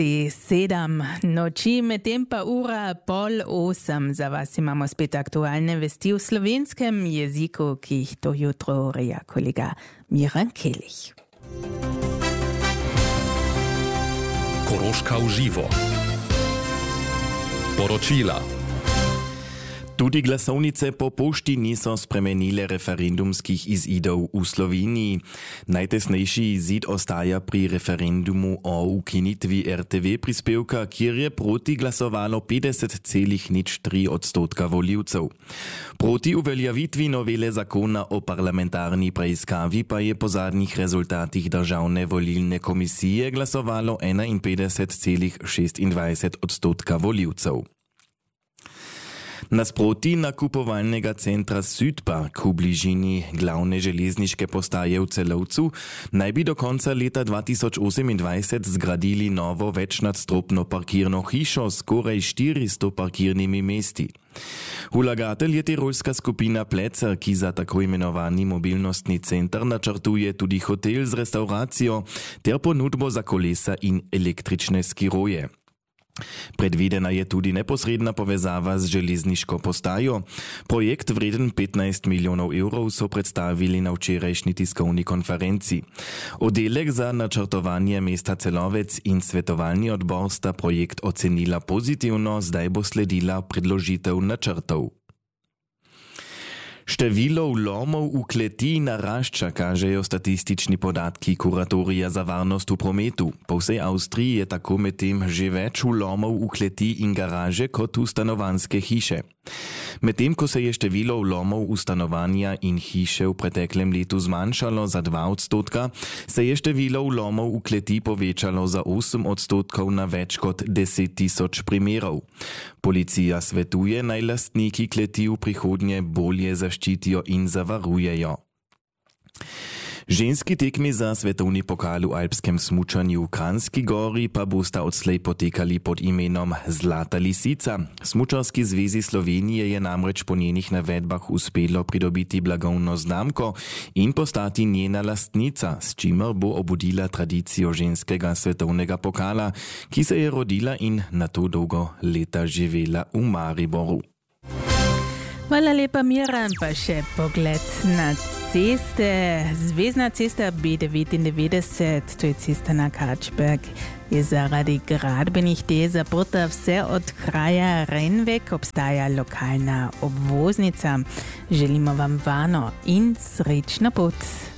7 noči, medtem pa ura 7:30 za vas imamo spet aktualne vesti v slovenskem jeziku, ki jih to jutro reja kolega Miran Kelih. Koroška v živo. Poročila. Tudi glasovnice po pošti niso spremenile referendumskih izidov v Sloveniji. Najtesnejši izid ostaja pri referendumu o ukinitvi RTV prispevka, kjer je proti glasovalo 50,03% voljivcev. Proti uveljavitvi novele zakona o parlamentarni preiskavi pa je po zadnjih rezultatih Državne volilne komisije glasovalo 51,26% voljivcev. Nasproti nakupovalnega centra Südpark v bližini glavne železniške postaje v Celovcu naj bi do konca leta 2028 zgradili novo večnadstropno parkirno hišo s skoraj 400 parkirnimi mesti. Vlagatelj je tirolska skupina Plecer, ki za tako imenovani mobilnostni center načrtuje tudi hotel z restauracijo ter ponudbo za kolesa in električne skiroje. Predvidena je tudi neposredna povezava z železniško postajo. Projekt vreden 15 milijonov evrov so predstavili na včerajšnji tiskovni konferenci. Oddelek za načrtovanje mesta Celovec in svetovalni odbor sta projekt ocenila pozitivno, zdaj bo sledila predložitev načrtov. Število vlomov v kleti narašča, kažejo statistični podatki Kuratorija za varnost v prometu. Po vsej Avstriji je tako medtem že več vlomov v kleti in garaže kot v stanovanjske hiše. Medtem ko se je število vlomov v stanovanja in hiše v preteklem letu zmanjšalo za 2%, se je število vlomov v kleti povečalo za 8% na več kot 10 tisoč primerov. Policija svetuje, naj lastniki kleti v prihodnje bolje zaščitijo in zavarujejo. Ženski tekmi za svetovni pokal v alpskem smučanju v Kranjski Gori pa bosta odslej potekali pod imenom Zlata lisica. Smučarski zvezi Slovenije je namreč po njenih navedbah uspelo pridobiti blagovno znamko in postati njena lastnica, s čimer bo obudila tradicijo ženskega svetovnega pokala, ki se je rodila in nato dolgo leta živela v Mariboru. Hvala lepa, Miran, pa še pogled na ceste. Zvezna cesta B99, to je cesta na Kačberg, je zaradi gradbenih del zaprta vse od kraja Renvek, obstaja lokalna obvoznica. Želimo vam varno in srečno pot.